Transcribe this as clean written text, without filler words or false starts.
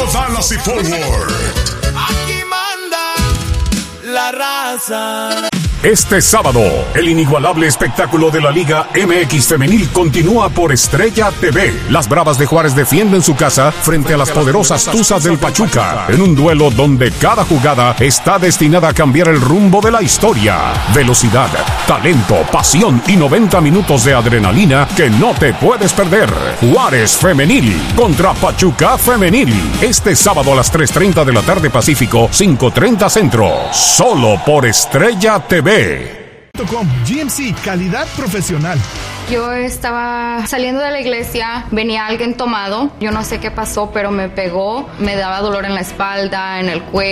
Dallas y Fort Worth. Aquí manda la raza. Este sábado, el inigualable espectáculo de la Liga MX Femenil continúa por Estrella TV. Las Bravas de Juárez defienden su casa frente a las poderosas Tuzas del Pachuca, en un duelo donde cada jugada está destinada a cambiar el rumbo de la historia. Velocidad, talento, pasión y 90 minutos de adrenalina que no te puedes perder. Juárez Femenil contra Pachuca Femenil. Este sábado a las 3:30 de la tarde Pacífico, 5:30 Centro. Solo por Estrella TV. GMC, calidad profesional. Yo estaba saliendo de la iglesia, venía alguien tomado, yo no sé qué pasó, pero me pegó, me daba dolor en la espalda, en el cuello.